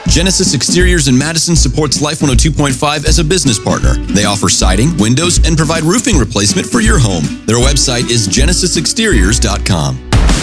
Genesis Exteriors in Madison supports Life 102.5 as a business partner. They offer siding, windows, and provide roofing replacement for your home. Their website is genesisexteriors.com.